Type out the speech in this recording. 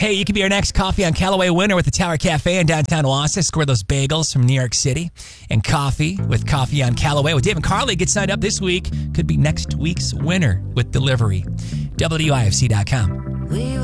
Hey, you could be our next Coffee on Callaway winner with the Tower Cafe in downtown Wausau. Score those bagels from New York City. And coffee with Coffee on Callaway with Dave and Carly. Get signed up this week. Could be next week's winner with delivery. WIFC.com.